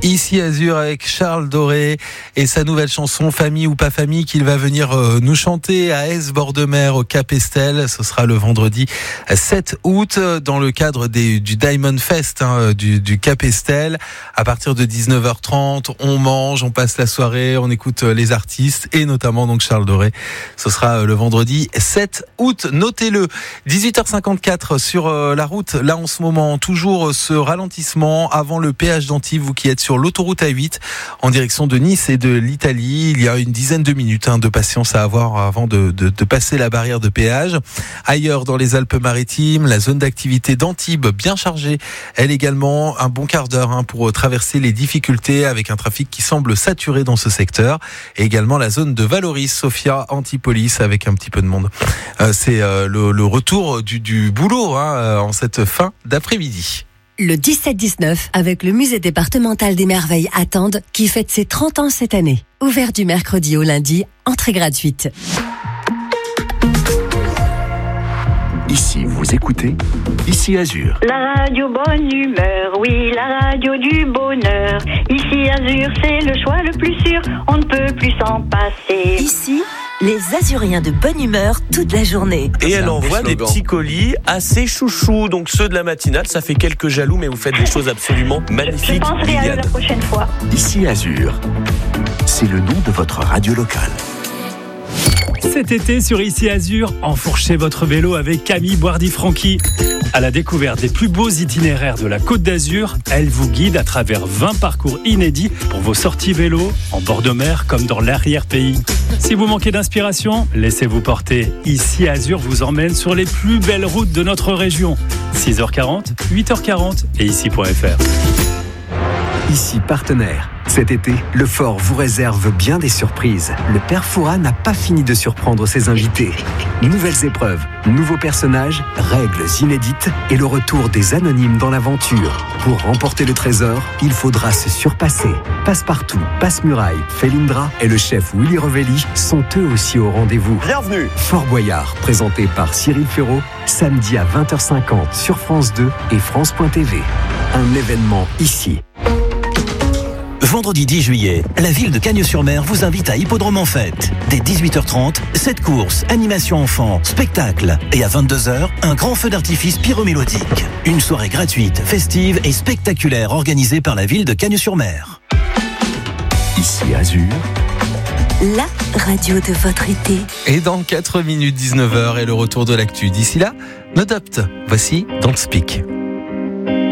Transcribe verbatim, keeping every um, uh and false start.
Ici Azur avec Charles Doré et sa nouvelle chanson Famille ou pas famille qu'il va venir nous chanter à Aise bord de mer au Cap Estel. Ce sera le vendredi sept août dans le cadre des, du Diamond Fest hein, du, du Cap Estel. À partir de dix-neuf heures trente, on mange, on passe la soirée, on écoute les artistes et notamment donc Charles Doré. Ce sera le vendredi sept août. Notez-le. dix-huit heures cinquante-quatre sur la route. Là en ce moment, toujours ce ralentissement avant le péage d'Antibes. Vous qui êtes sur l'autoroute A huit en direction de Nice et de l'Italie, il y a une dizaine de minutes hein, de patience à avoir avant de, de, de passer la barrière de péage. Ailleurs dans les Alpes-Maritimes, la zone d'activité d'Antibes bien chargée, elle également un bon quart d'heure hein, pour traverser les difficultés avec un trafic qui semble saturé dans ce secteur, et également la zone de Valoris, Sofia, Antipolis avec un petit peu de monde. Euh, c'est euh, le, le retour du, du boulot hein, en cette fin d'après-midi. Le dix-sept dix-neuf, avec le musée départemental des merveilles à Tende, qui fête ses trente ans cette année. Ouvert du mercredi au lundi, entrée gratuite. Ici, vous écoutez Ici Azur. La radio bonne humeur, oui, la radio du bonheur. Ici Azur, c'est le choix le plus sûr, on ne peut plus s'en passer. Ici, les Azuriens de bonne humeur toute la journée. Et elle envoie des petits colis assez chouchous, donc ceux de la matinale, ça fait quelques jaloux, mais vous faites des choses absolument magnifiques. Je penserai à eux la prochaine fois. Ici Azur, c'est le nom de votre radio locale. Cet été sur Ici Azur, enfourchez votre vélo avec Camille Boirdy-Franqui. À la découverte des plus beaux itinéraires de la Côte d'Azur, elle vous guide à travers vingt parcours inédits pour vos sorties vélo, en bord de mer comme dans l'arrière-pays. Si vous manquez d'inspiration, laissez-vous porter. Ici Azur vous emmène sur les plus belles routes de notre région. six heures quarante, huit heures quarante et ici point f r. Ici partenaire. Cet été, le Fort vous réserve bien des surprises. Le Père Fouras n'a pas fini de surprendre ses invités. Nouvelles épreuves, nouveaux personnages, règles inédites et le retour des anonymes dans l'aventure. Pour remporter le trésor, il faudra se surpasser. Passepartout, Passe-Muraille, Felindra et le chef Willy Revelli sont eux aussi au rendez-vous. Bienvenue. Fort Boyard, présenté par Cyril Ferraud, samedi à vingt heures cinquante sur France deux et France point t v. Un événement ici. Vendredi dix juillet, la ville de Cagnes-sur-Mer vous invite à Hippodrome en Fête. Dès dix-huit heures trente, cette course, animation enfants, spectacle. Et à vingt-deux heures, un grand feu d'artifice pyromélodique. Une soirée gratuite, festive et spectaculaire organisée par la ville de Cagnes-sur-Mer. Ici Azur, la radio de votre été. Et dans quatre minutes dix-neuf heures et le retour de l'actu. D'ici là, Nodopt. Voici Don't Speak.